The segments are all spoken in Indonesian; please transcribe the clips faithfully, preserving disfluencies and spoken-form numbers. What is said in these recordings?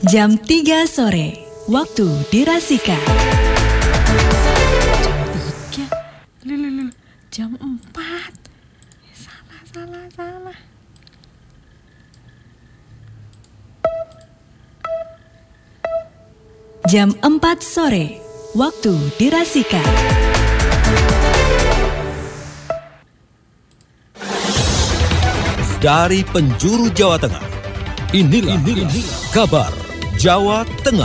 Jam tiga sore, waktu dirasika. Jam tiga, lulu, jam empat. Salah, salah, salah. Jam empat sore, waktu dirasika. Dari penjuru Jawa Tengah, inilah, inilah, inilah kabar Jawa Tengah.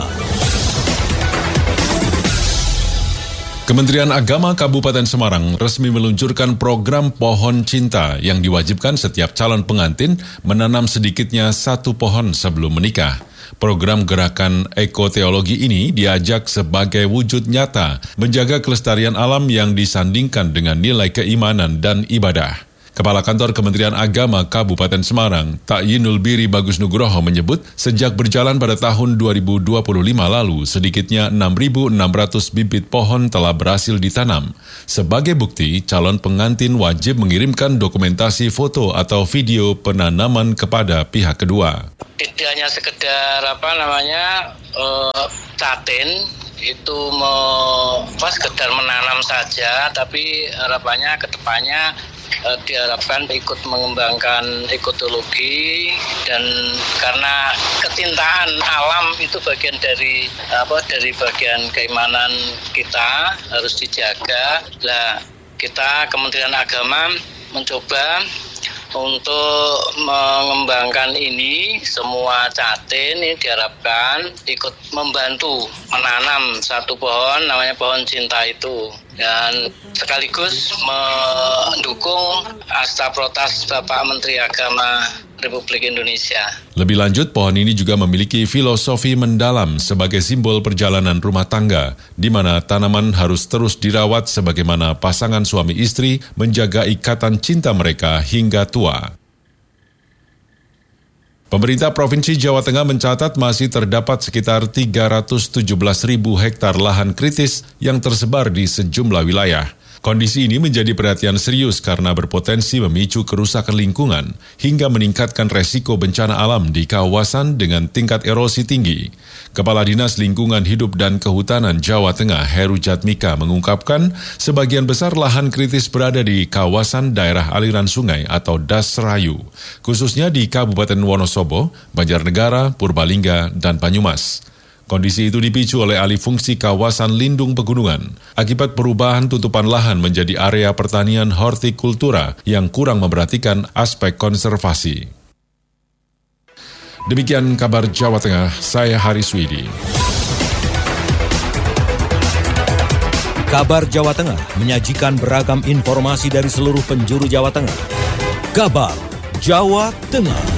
Kementerian Agama Kabupaten Semarang resmi meluncurkan program Pohon Cinta yang diwajibkan setiap calon pengantin menanam sedikitnya satu pohon sebelum menikah. Program gerakan ekoteologi ini diajak sebagai wujud nyata menjaga kelestarian alam yang disandingkan dengan nilai keimanan dan ibadah. Kepala Kantor Kementerian Agama Kabupaten Semarang, Ta'yinul Biri Bagus Nugroho menyebut sejak berjalan pada tahun dua ribu dua puluh lima lalu, sedikitnya enam ribu enam ratus bibit pohon telah berhasil ditanam. Sebagai bukti, calon pengantin wajib mengirimkan dokumentasi foto atau video penanaman kepada pihak kedua. Tidak hanya sekedar apa namanya uh, catin itu mau pas sekedar menanam saja, tapi harapannya ke depannya uh, diharapkan ikut mengembangkan ekotologi, dan karena kecintaan alam itu bagian dari apa dari bagian keimanan kita, harus dijaga. Nah, kita Kementerian Agama mencoba untuk mengembangkan ini, semua catin ini diharapkan ikut membantu menanam satu pohon, namanya pohon cinta itu, dan sekaligus mendukung Asta Protas Bapak Menteri Agama Republik Indonesia. Lebih lanjut, pohon ini juga memiliki filosofi mendalam sebagai simbol perjalanan rumah tangga, di mana tanaman harus terus dirawat sebagaimana pasangan suami istri menjaga ikatan cinta mereka hingga tua. Pemerintah Provinsi Jawa Tengah mencatat masih terdapat sekitar tiga ratus tujuh belas ribu hektar lahan kritis yang tersebar di sejumlah wilayah. Kondisi ini menjadi perhatian serius karena berpotensi memicu kerusakan lingkungan hingga meningkatkan resiko bencana alam di kawasan dengan tingkat erosi tinggi. Kepala Dinas Lingkungan Hidup dan Kehutanan Jawa Tengah, Heru Jatmika, mengungkapkan sebagian besar lahan kritis berada di kawasan daerah aliran sungai atau Dasrayu, khususnya di Kabupaten Wonosobo, Banjarnegara, Purbalingga, dan Banyumas. Kondisi itu dipicu oleh alih fungsi kawasan lindung pegunungan akibat perubahan tutupan lahan menjadi area pertanian hortikultura yang kurang memperhatikan aspek konservasi. Demikian kabar Jawa Tengah, saya Haris Widi. Kabar Jawa Tengah menyajikan beragam informasi dari seluruh penjuru Jawa Tengah. Kabar Jawa Tengah.